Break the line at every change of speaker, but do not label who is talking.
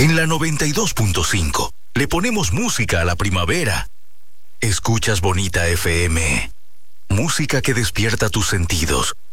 En la 92.5 le ponemos música a la primavera. Escuchas Bonita FM. Música que despierta tus sentidos,